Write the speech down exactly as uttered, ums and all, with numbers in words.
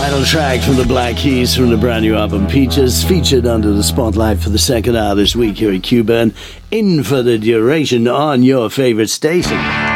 Title track from the Black Keys from the brand new album Peaches, featured under the spotlight for the second hour this week here at Q-Burn, in for the duration on your favourite station.